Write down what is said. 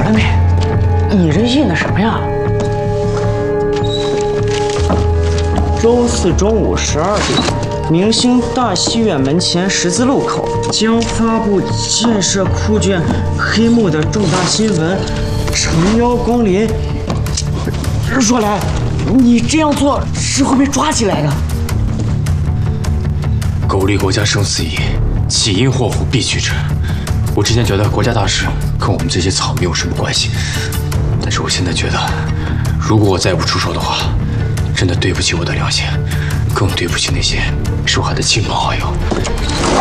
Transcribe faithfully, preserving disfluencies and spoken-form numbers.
二妹，你这印的什么呀？周四中午十二点，明星大戏院门前十字路口将发布建设酷卷黑幕的重大新闻，诚邀光临。若兰，你这样做是会被抓起来的。 苟利国家生死以，岂因祸福避去之。我之前觉得国家大事跟我们这些草民有什么关系，但是我现在觉得，如果我再不出手的话，真的对不起我的良心，更对不起那些受害的亲朋好友。